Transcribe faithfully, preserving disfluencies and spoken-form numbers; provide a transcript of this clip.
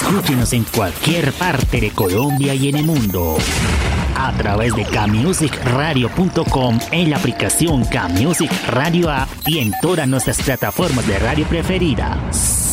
Escúchenos en cualquier parte de Colombia y en el mundo a través de camusic radio punto com, en la aplicación Camusic Radio App y en todas nuestras plataformas de radio preferidas.